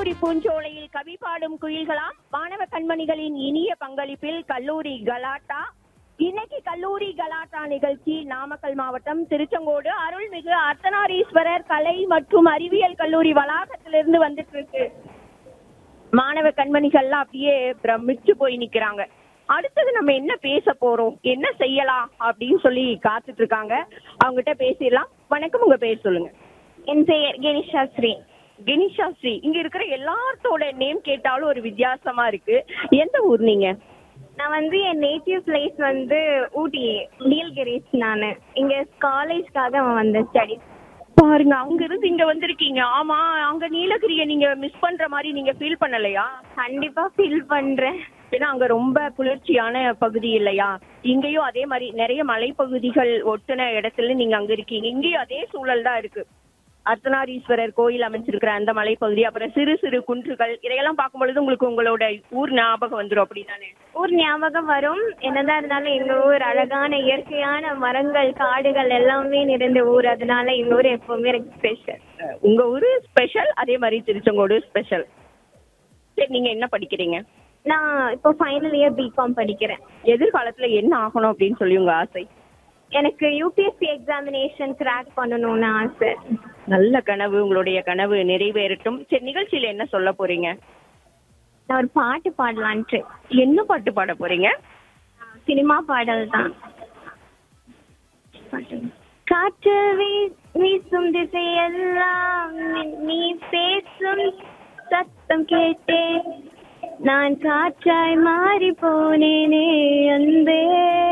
கல்லூரி பூஞ்சோலையில் கவி பாடும் குயில்களாம் மாணவ கண்மணிகளின் இனிய பங்களிப்பில் கல்லூரி கலாட்டா. இன்னைக்கு கல்லூரி கலாட்டா நிகழ்ச்சி நாமக்கல் மாவட்டம் திருச்செங்கோடு அருள்மிகு அர்த்தநாரீஸ்வரர் கலை மற்றும் அறிவியல் கல்லூரி வளாகத்திலிருந்து வந்துட்டு இருக்கு. மாணவ கண்மணிகள்லாம் அப்படியே பிரமிச்சு போய் நிக்கிறாங்க. அடுத்தது நம்ம என்ன பேச போறோம், என்ன செய்யலாம் அப்படின்னு சொல்லி காத்துட்டு இருக்காங்க. அவங்ககிட்ட பேசிடலாம். வணக்கம், உங்க பேர் சொல்லுங்க. என் பெயர் கணேஷா ஸ்ரீ. கணேஷா ஸ்ரீ. இங்க இருக்கிற எல்லாத்தோட நேம் கேட்டாலும் ஒரு வித்தியாசமா இருக்கு. எந்த ஊர் நீங்க? நான் என் நேட்டிவ் பிளேஸ் ஊட்டி நீல்கிரிஸ். நான் இங்க காலேஜ்க்காக வந்தேன் ஸ்டடி. பாருங்க, அங்க இருந்து இங்க வந்திருக்கீங்க. ஆமா, அங்க நீலகிரியை நீங்க மிஸ் பண்ற மாதிரி நீங்க ஃபீல் பண்ணலையா? கண்டிப்பா ஃபீல் பண்றேன். ஏன்னா அங்க ரொம்ப குளிர்ச்சியான பகுதி இல்லையா? இங்கேயும் அதே மாதிரி நிறைய மலைப்பகுதிகள் ஒட்டுன இடத்துல நீங்க அங்க இருக்கீங்க. இங்கேயும் அதே சூழல் தான் இருக்கு. அர்த்தநாரீஸ்வரர் கோயில் அமைச்சிருக்கிற அந்த மலைப்பகுதி, அப்புறம் சிறு சிறு குன்றுகள், இதையெல்லாம் பார்க்கும் பொழுது உங்களுக்கு உங்களோட ஊர் ஞாபகம் வந்துடும், அப்படிதானே? ஊர் ஞாபகம் வரும். என்னதான் இருந்தாலும் எங்க ஊர் அழகான இயற்கையான மரங்கள் காடுகள் எல்லாமே நிறைந்த ஊர். அதனால எங்க ஊர் எப்பவுமே எனக்கு ஸ்பெஷல். உங்க ஊரு ஸ்பெஷல், அதே மாதிரி திருச்செங்கோடு ஸ்பெஷல். சரி, நீங்க என்ன படிக்கிறீங்க? நான் இப்போ ஃபைனல் இயர் பிகாம் படிக்கிறேன். எதிர்காலத்துல என்ன ஆகணும் அப்படின்னு சொல்லி உங்க ஆசை? எனக்கு யூபிஎஸ்சி எக்ஸாமினேஷன் கிராக் பண்ணணும்னு ஆசை. நல்ல கனவு, உங்களுடைய கனவு நிறைவேறட்டும். சரி, நிகழ்ச்சியில என்ன சொல்ல போறீங்க? நான் ஒரு பாட்டு பாடலான்ட்டு. என்ன பாட்டு பாட போறீங்க? சினிமா பாடல் தான். காற்று வீசும் திசையெல்லாம் நீ பேசும் சத்தம் கேட்டேன், நான் காற்றாய் மாறி போனேனே அன்பே.